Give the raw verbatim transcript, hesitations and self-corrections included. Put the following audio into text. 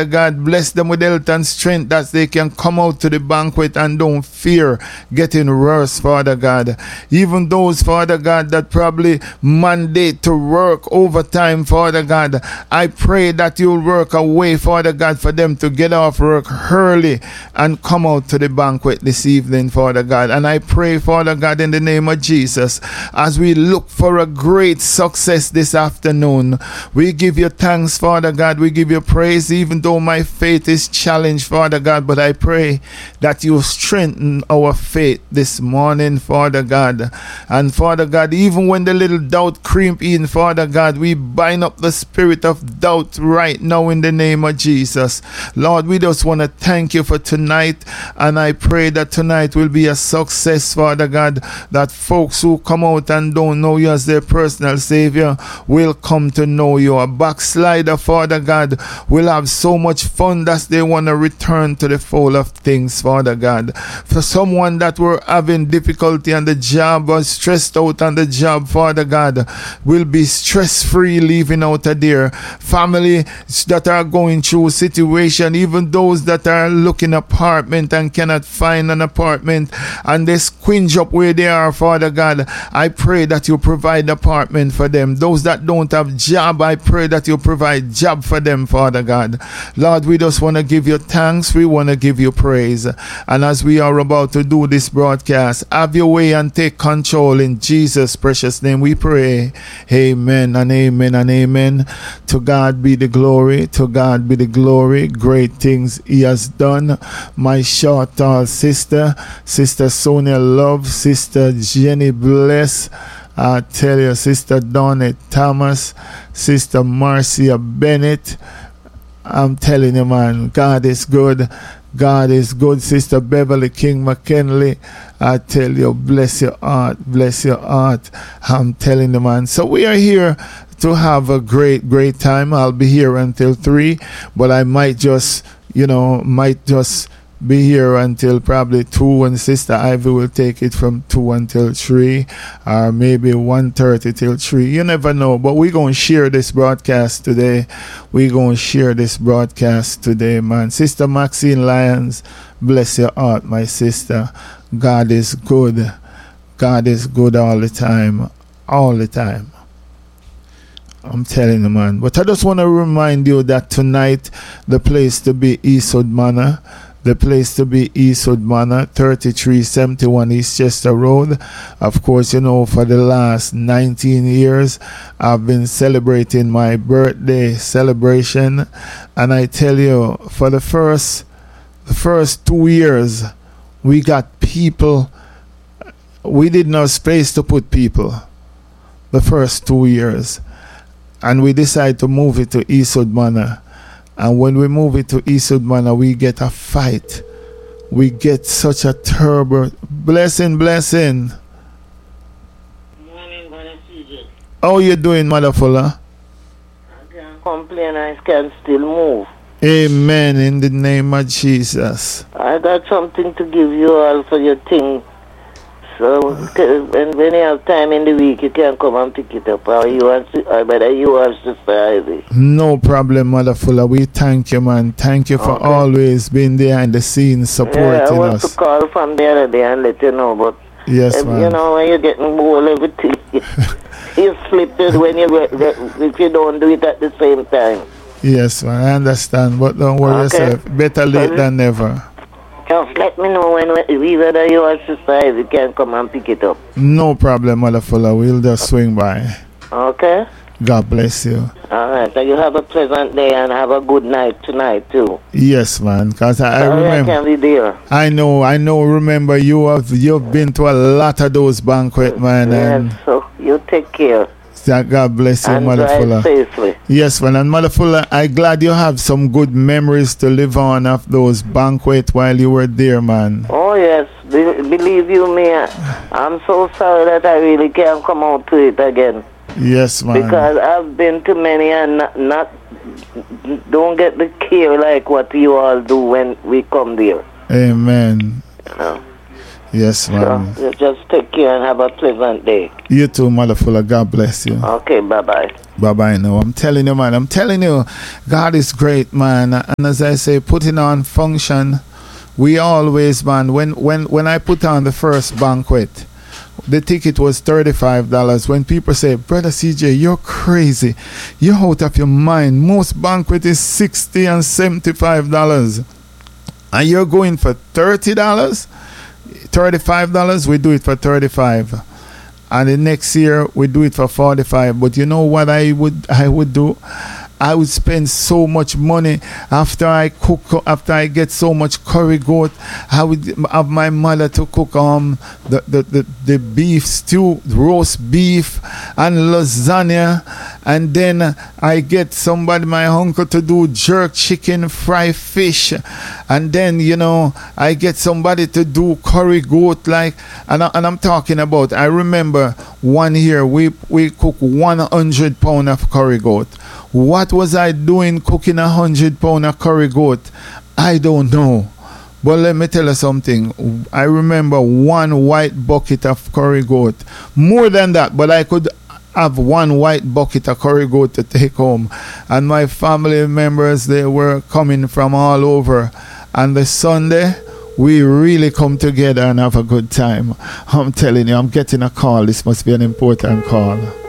God, bless them with health and strength that they can come out to the banquet and don't fear getting worse, Father God. Even those, Father God, that probably mandate to work overtime, Father God, I pray that you'll work a way, Father God, for them to get off work early and come out to the banquet this evening, Father God. And I pray, Father God, in the name of Jesus, as we look for a great success this afternoon, we give you thanks, Father God. We give you praise, even though my faith is challenged, Father God, but I pray that you strengthen our faith this morning, Father God. And Father God, even when the little doubt creep in, Father God, we bind up the spirit of doubt right now in the name of Jesus. Lord, we just want to thank you for tonight, and I pray that tonight will be a success, Father God, that folks who come out and don't know you as their personal Savior will come to know you. A backslider, Father God, will have so much fun that they want to return to the fold of things, Father God. For someone that were having difficulty on the job or stressed out on the job, Father God, will be stress-free leaving out of there. Family that are going through a situation, even those that are looking apartment and cannot find an apartment and they squinge up where they are, Father God, I pray that you provide apartment for them. Those that don't have job, I pray that you provide job for them, Father God. Lord, we just want to give you thanks. We want to give you praise. And as we are about to do this broadcast, have your way and take control. In Jesus' precious name we pray. Amen and amen and amen. To God be the glory. To God be the glory. Great things he has done. My short tall sister, Sister Sonia Love, Sister Jenny Bless, I tell you, Sister Donna Thomas, Sister Marcia Bennett, I'm telling you, man, God is good. God is good. Sister Beverly King McKinley, I tell you, bless your heart, bless your heart. I'm telling you, man. So we are here to have a great, great time. I'll be here until three, but I might just, you know, might just be here until probably two, and Sister Ivy will take it from two until three, or maybe one thirty till three. You never know, but we're going to share this broadcast today. We're going to share this broadcast today, man. Sister Maxine Lyons, bless your heart, my sister. God is good. God is good all the time. All the time. I'm telling you, man. But I just want to remind you that tonight, the place to be Eastwood Manor. The place to be Eastwood Manor, thirty-three seventy-one East Chester Road. Of course, you know, for the last nineteen years, I've been celebrating my birthday celebration. And I tell you, for the first, the first two years, we got people. We didn't have space to put people. The first two years. And we decided to move it to Eastwood Manor. And when we move it to Eastwood Manor, we get a fight. We get such a turbo. Blessing, blessing. Good morning, Brother C J. How you doing, Mother Fuller? I can't complain, I can still move. Amen, in the name of Jesus. I got something to give you all for your thing. So, when, when you have time in the week, you can come and pick it up. Or you want to, or whether you want to Ivy. No problem, Mother Fuller. We thank you, man. Thank you for okay. always being behind the scenes supporting us. Yeah, I want us. to call from the other day and let you know, but yes, if, man. You know, when you're getting bored, everything you flip it when you if you don't do it at the same time. Yes, man. I understand, but don't worry okay. yourself. Better late so, than never. Just let me know when we whether you are sister, you can come and pick it up. No problem, Mother Fuller. We'll just swing by. Okay. God bless you. All right. So you have a pleasant day and have a good night tonight too. Yes, man. Because I, I remember. I can be there. I know. I know. Remember, you have you've been to a lot of those banquets, man. Yes. And so you take care. God bless you, and Mother drive Fuller. Safely. Yes, man. And Mother Fuller, I'm glad you have some good memories to live on of those banquets while you were there, man. Oh, yes. Be- believe you me, I'm so sorry that I really can't come out to it again. Yes, man. Because I've been to many and not, not don't get the care like what you all do when we come there. Amen. You know? Yes, man. So you just take care and have a pleasant day. You too, mother fuller. God bless you. Okay, bye-bye. Bye-bye now. I'm telling you, man. I'm telling you, God is great, man. And as I say, putting on function, we always, man, when, when, when I put on the first banquet, the ticket was thirty-five dollars. When people say, Brother C J, you're crazy. You're out of your mind. Most banquet is sixty and seventy-five dollars. And you're going for thirty dollars? thirty-five dollars, we do it for thirty-five dollars. And the next year we do it for forty-five dollars. But you know what I would I would do? I would spend so much money after I cook, after I get so much curry goat. I would have my mother to cook um the, the, the, the beef stew, roast beef and lasagna. And then I get somebody, my uncle, to do jerk chicken, fry fish. And then, you know, I get somebody to do curry goat. Like, and, I, and I'm talking about, I remember one year we, we cooked one hundred pounds of curry goat. What was I doing cooking a hundred pound of curry goat? I don't know. But let me tell you something. I remember one white bucket of curry goat. More than that, but I could have one white bucket of curry goat to take home. And my family members, they were coming from all over. And the Sunday, we really come together and have a good time. I'm telling you, I'm getting a call. This must be an important call.